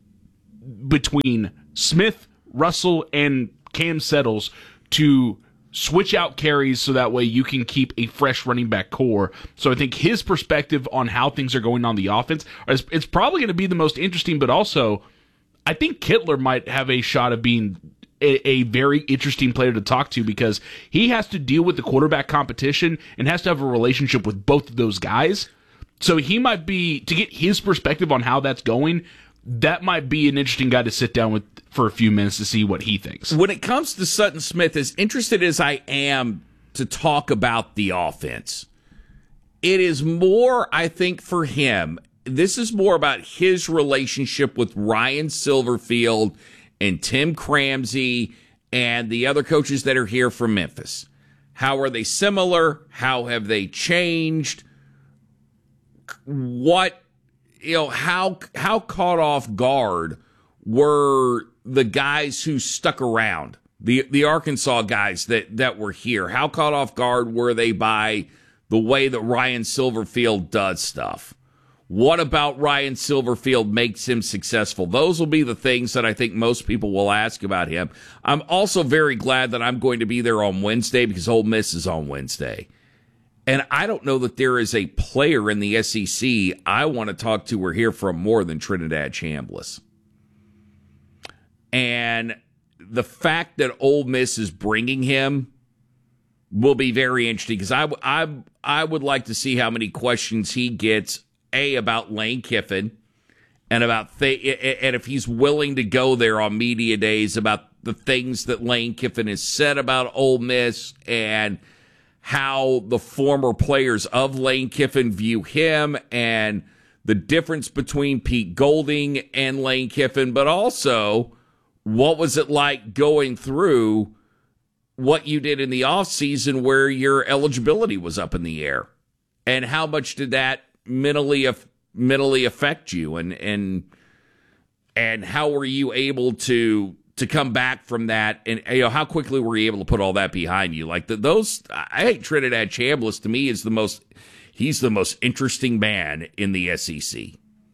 between Smith, Russell, and Cam Settles to switch out carries so that way you can keep a fresh running back core. So I think his perspective on how things are going on the offense it's probably going to be the most interesting, but also I think Kittler might have a shot of being a very interesting player to talk to because he has to deal with the quarterback competition and has to have a relationship with both of those guys. So he might be, to get his perspective on how that's going, that might be an interesting guy to sit down with for a few minutes to see what he thinks. When it comes to Sutton Smith, as interested as I am to talk about the offense, it is more, I think, for him, this is more about his relationship with Ryan Silverfield and Tim Cramsey and the other coaches that are here from Memphis. How are they similar? How have they changed? How caught off guard were the guys who stuck around, the Arkansas guys that were here? How caught off guard were they by the way that Ryan Silverfield does stuff? What about Ryan Silverfield makes him successful? Those will be the things that I think most people will ask about him. I'm also very glad that I'm going to be there on Wednesday because Ole Miss is on Wednesday. And I don't know that there is a player in the SEC I want to talk to or hear from more than Trinidad Chambliss. And the fact that Ole Miss is bringing him will be very interesting because I would like to see how many questions he gets, about Lane Kiffin and and if he's willing to go there on media days about the things that Lane Kiffin has said about Ole Miss and how the former players of Lane Kiffin view him and the difference between Pete Golding and Lane Kiffin, but also what was it like going through what you did in the offseason where your eligibility was up in the air, and how much did that mentally affect you, and how were you able to come back from that, and how quickly were you able to put all that behind you? Like I think Trinidad Chambliss to me is he's the most interesting man in the SEC.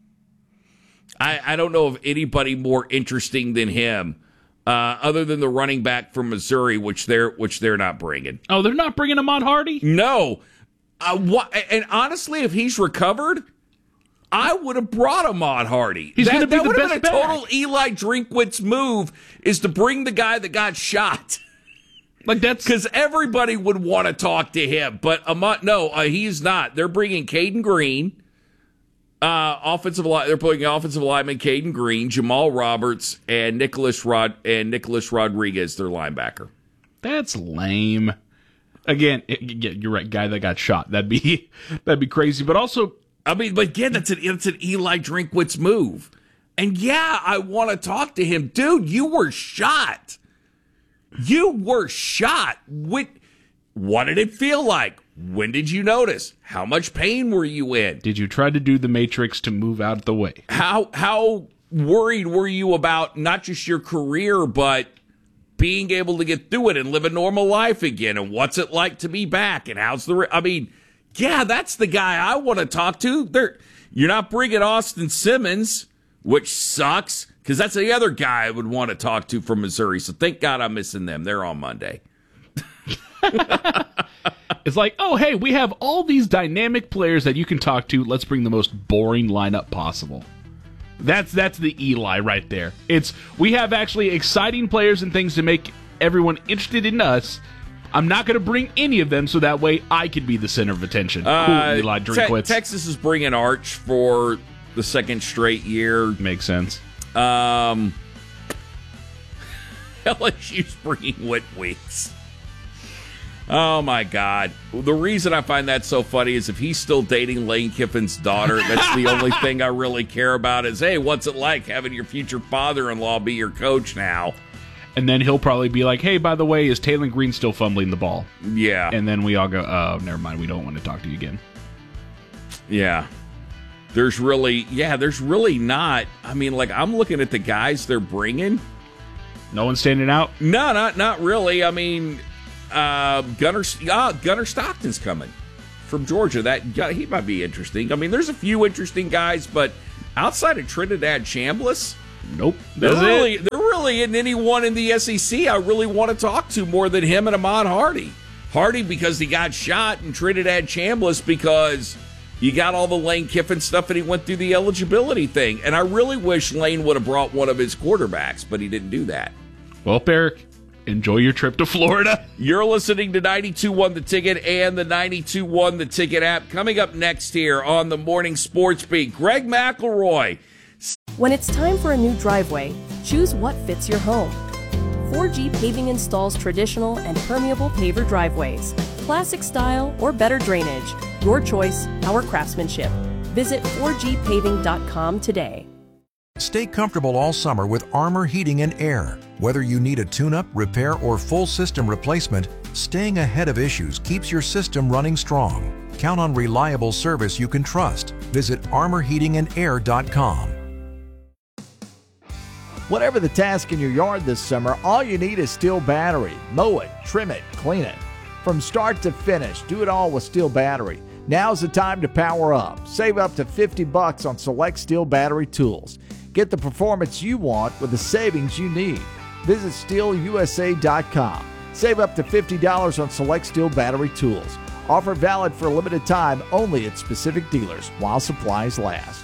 I don't know of anybody more interesting than him, other than the running back from Missouri, which they're not bringing. Oh, they're not bringing Ahmad Hardy? No. And honestly, if he's recovered, I would have brought Ahmad Hardy. He's going to be the best back. Total Eli Drinkwitz move is to bring the guy that got shot. Like that's because everybody would want to talk to him, but Ahmad, he's not. They're bringing Caden Green, They're putting offensive lineman Caden Green, Jamal Roberts, and Nicholas Rodriguez, their linebacker. That's lame. Again, you're right. Guy that got shot. That'd be crazy. But also, but again, it's an Eli Drinkwitz move. And yeah, I want to talk to him, dude. You were shot. What did it feel like? When did you notice? How much pain were you in? Did you try to do the Matrix to move out of the way? How worried were you about not just your career, but being able to get through it and live a normal life again? And what's it like to be back? And that's the guy I want to talk to. You're not bringing Austin Simmons, which sucks Because that's the other guy I would want to talk to from Missouri. So thank God I'm missing them. They're on Monday. It's like, oh, hey, we have all these dynamic players that you can talk to. Let's bring the most boring lineup possible. That's the Eli right there. We have actually exciting players and things to make everyone interested in us. I'm not going to bring any of them so that way I can be the center of attention. Cool, Eli Drinkwitz. Texas is bringing Arch for the second straight year. Makes sense. LSU's bringing Whit Weeks. Oh, my God. The reason I find that so funny is if he's still dating Lane Kiffin's daughter, that's the only thing I really care about is, hey, what's it like having your future father-in-law be your coach now? And then he'll probably be like, hey, by the way, is Taylor Green still fumbling the ball? Yeah. And then we all go, oh, never mind. We don't want to talk to you again. Yeah. There's really not. I mean, like, I'm looking at the guys they're bringing. No one's standing out? No, not really. I mean... Gunnar Stockton's coming from Georgia. He might be interesting. I mean, there's a few interesting guys, but outside of Trinidad Chambliss, nope. There really isn't anyone in the SEC I really want to talk to more than him and Ahmad Hardy. Hardy because he got shot, and Trinidad Chambliss because you got all the Lane Kiffin stuff and he went through the eligibility thing. And I really wish Lane would have brought one of his quarterbacks, but he didn't do that. Well, Eric, enjoy your trip to Florida. You're listening to 92.1 The Ticket and the 92.1 The Ticket app. Coming up next here on the Morning Sports Beat, Greg McElroy. When it's time for a new driveway, choose what fits your home. 4G Paving installs traditional and permeable paver driveways, classic style or better drainage. Your choice, our craftsmanship. Visit 4gpaving.com today. Stay comfortable all summer with Armor Heating and Air. Whether you need a tune-up, repair, or full system replacement, staying ahead of issues keeps your system running strong. Count on reliable service you can trust. Visit armorheatingandair.com. Whatever the task in your yard this summer, all you need is Steel Battery. Mow it, trim it, clean it. From start to finish, do it all with Steel Battery. Now's the time to power up. Save up to $50 on select Steel Battery tools. Get the performance you want with the savings you need. Visit SteelUSA.com. Save up to $50 on select Steel Battery tools. Offer valid for a limited time only at specific dealers while supplies last.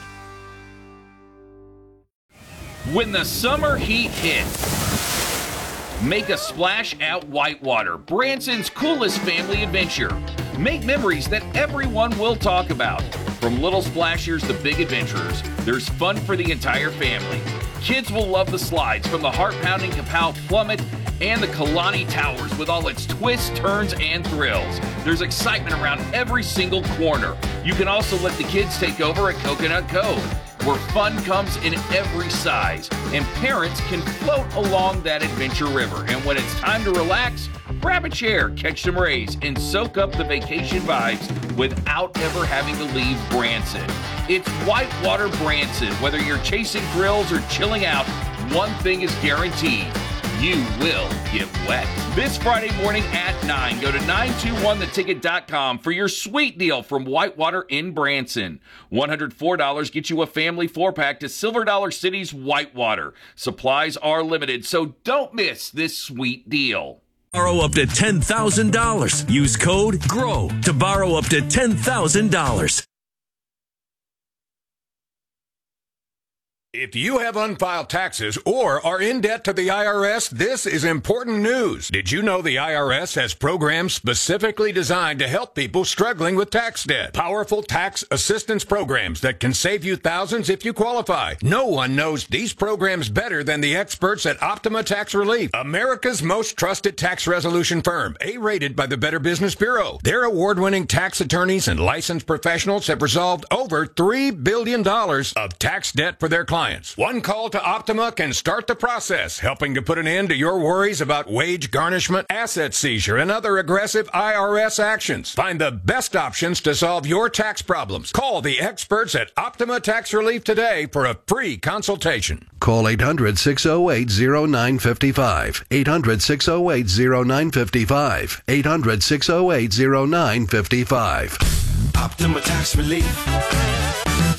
When the summer heat hits, make a splash at Whitewater, Branson's coolest family adventure. Make memories that everyone will talk about. From little splashers to big adventurers, there's fun for the entire family. Kids will love the slides from the heart-pounding Kapow Plummet and the Kalani Towers with all its twists, turns, and thrills. There's excitement around every single corner. You can also let the kids take over at Coconut Cove, where fun comes in every size, and parents can float along that adventure river. And when it's time to relax, grab a chair, catch some rays, and soak up the vacation vibes without ever having to leave Branson. It's Whitewater Branson. Whether you're chasing thrills or chilling out, one thing is guaranteed: you will get wet. This Friday morning at 9, go to 921theticket.com for your sweet deal from Whitewater in Branson. $104 gets you a family 4-pack to Silver Dollar City's Whitewater. Supplies are limited, so don't miss this sweet deal. Borrow up to $10,000. Use code GROW to borrow up to $10,000. If you have unfiled taxes or are in debt to the IRS, this is important news. Did you know the IRS has programs specifically designed to help people struggling with tax debt? Powerful tax assistance programs that can save you thousands if you qualify. No one knows these programs better than the experts at Optima Tax Relief, America's most trusted tax resolution firm, A-rated by the Better Business Bureau. Their award-winning tax attorneys and licensed professionals have resolved over $3 billion of tax debt for their clients. One call to Optima can start the process, helping to put an end to your worries about wage garnishment, asset seizure, and other aggressive IRS actions. Find the best options to solve your tax problems. Call the experts at Optima Tax Relief today for a free consultation. Call 800-608-0955. 800-608-0955. 800-608-0955. Optima Tax Relief.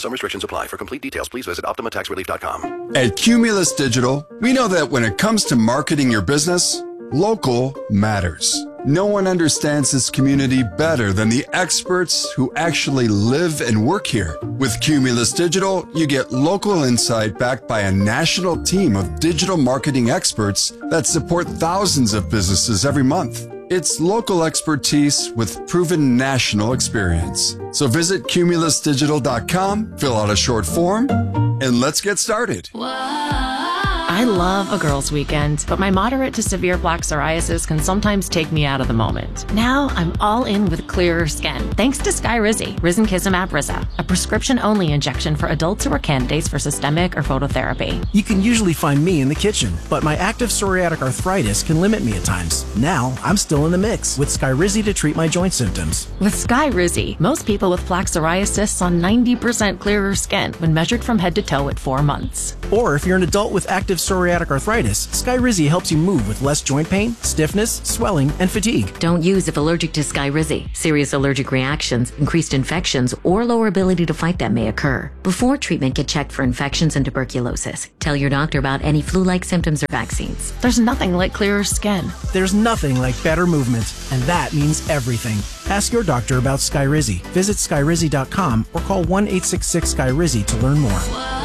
Some restrictions apply. For complete details, please visit OptimaTaxRelief.com. At Cumulus Digital, we know that when it comes to marketing your business, local matters. No one understands this community better than the experts who actually live and work here. With Cumulus Digital, you get local insight backed by a national team of digital marketing experts that support thousands of businesses every month. It's local expertise with proven national experience. So visit cumulusdigital.com, fill out a short form, and let's get started. I love a girls' weekend, but my moderate to severe plaque psoriasis can sometimes take me out of the moment. Now I'm all in with clearer skin, thanks to Skyrizi, Risankizumab Riza, a prescription-only injection for adults who are candidates for systemic or phototherapy. You can usually find me in the kitchen, but my active psoriatic arthritis can limit me at times. Now I'm still in the mix with Skyrizi to treat my joint symptoms. With Skyrizi, most people with plaque psoriasis saw 90% clearer skin when measured from head to toe at 4 months. Or if you're an adult with active psoriatic arthritis, Skyrizi helps you move with less joint pain, stiffness, swelling, and fatigue. Don't use if allergic to Skyrizi. Serious allergic reactions, increased infections, or lower ability to fight them may occur. Before treatment, get checked for infections and tuberculosis. Tell your doctor about any flu-like symptoms or vaccines. There's nothing like clearer skin. There's nothing like better movement, and that means everything. Ask your doctor about Skyrizi. Visit Skyrizi.com or call 1-866-SKYRIZI to learn more.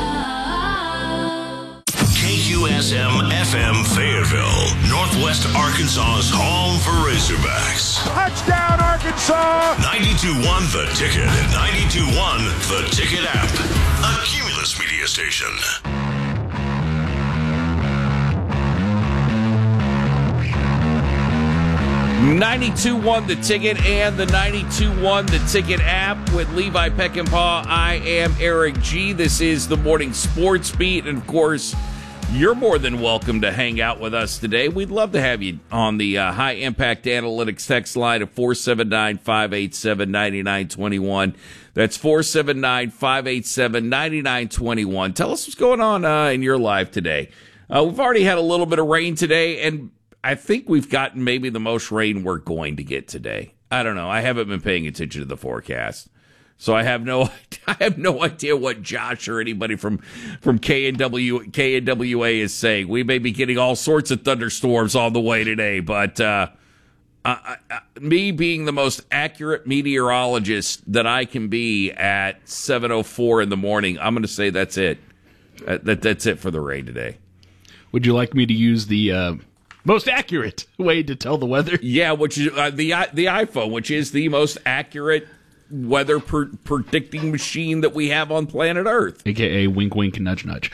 KQSM FM Fayetteville, Northwest Arkansas's home for Razorbacks. Touchdown, Arkansas! 92.1 The Ticket and 92.1 The Ticket app. A Cumulus media station. 92.1 The Ticket and the 92.1 The Ticket app with Levi Peckinpah. I am Eric G. This is the Morning Sports Beat. And, of course, you're more than welcome to hang out with us today. We'd love to have you on the High Impact Analytics text line of 479-587-9921. That's 479-587-9921. Tell us what's going on in your life today. We've already had a little bit of rain today, and I think we've gotten maybe the most rain we're going to get today. I don't know. I haven't been paying attention to the forecast, so I have no idea what Josh or anybody from KNWA is saying. We may be getting all sorts of thunderstorms on the way today, but me being the most accurate meteorologist that I can be at 7:04 in the morning, I'm going to say that's it. That's it for the rain today. Would you like me to use the most accurate way to tell the weather? Yeah, which is the iPhone, which is the most accurate weather predicting machine that we have on planet Earth. AKA wink, wink, nudge, nudge.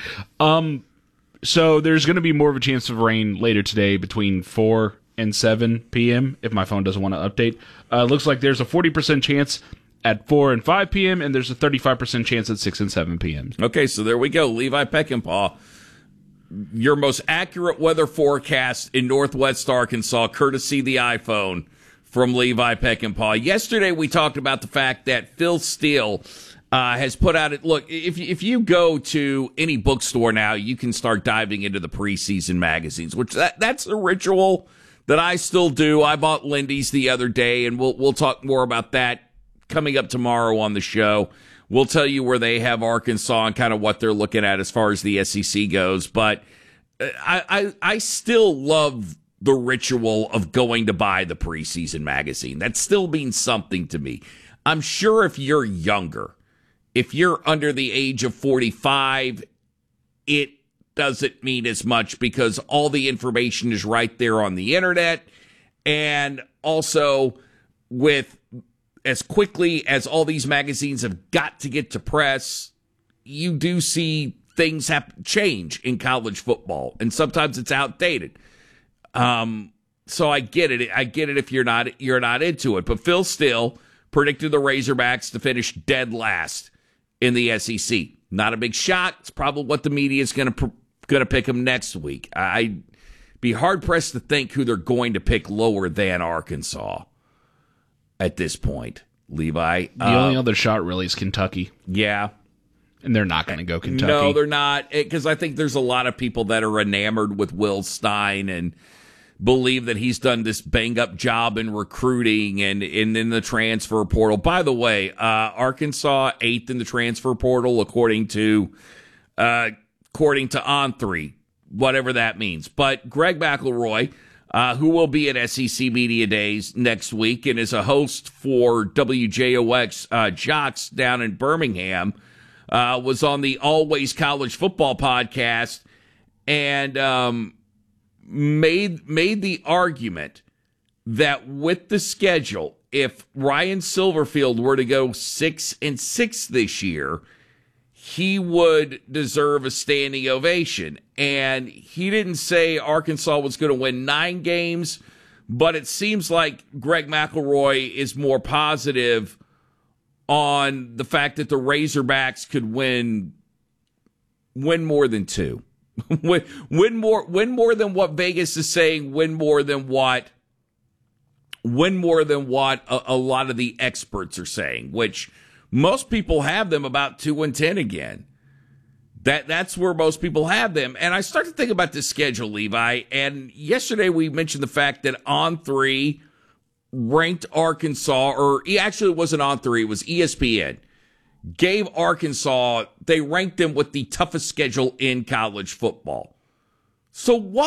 So there's going to be more of a chance of rain later today between 4 and 7 p.m. if my phone doesn't want to update. Looks like there's a 40% chance at 4 and 5 p.m. and there's a 35% chance at 6 and 7 p.m. Okay, so there we go. Levi Peckinpah, your most accurate weather forecast in Northwest Arkansas, courtesy the iPhone from Levi Peckinpah. Yesterday, we talked about the fact that Phil Steele has put out look, if you go to any bookstore now, you can start diving into the preseason magazines, which that's a ritual that I still do. I bought Lindy's the other day, and we'll talk more about that coming up tomorrow on the show. We'll tell you where they have Arkansas and kind of what they're looking at as far as the SEC goes. But I still love the ritual of going to buy the preseason magazine. That still means something to me. I'm sure if you're younger, if you're under the age of 45, it doesn't mean as much because all the information is right there on the internet. And also with as quickly as all these magazines have got to get to press, you do see things change in college football, and sometimes it's outdated. So I get it. I get it if you're not into it. But Phil Steele predicted the Razorbacks to finish dead last in the SEC. Not a big shock. It's probably what the media is going to pick them next week. I'd be hard pressed to think who they're going to pick lower than Arkansas at this point, Levi. The only other shot really is Kentucky. Yeah. And they're not going to go Kentucky. No, they're not, because I think there's a lot of people that are enamored with Will Stein, and believe that he's done this bang-up job in recruiting and in the transfer portal. By the way, Arkansas 8th in the transfer portal according to On3, whatever that means. But Greg McElroy, who will be at SEC Media Days next week and is a host for WJOX Jocks down in Birmingham, was on the Always College Football podcast and made the argument that with the schedule, if Ryan Silverfield were to go 6-6 this year, he would deserve a standing ovation. And he didn't say Arkansas was going to win 9 games, but it seems like Greg McElroy is more positive on the fact that the Razorbacks could win more than 2. win more than what Vegas is saying, win more than what a lot of the experts are saying, which most people have them about 2-10 again. That's where most people have them. And I start to think about this schedule, Levi, and yesterday we mentioned the fact that On3 ranked Arkansas, or actually it wasn't On3, it was ESPN, gave Arkansas, they ranked them with the toughest schedule in college football. So what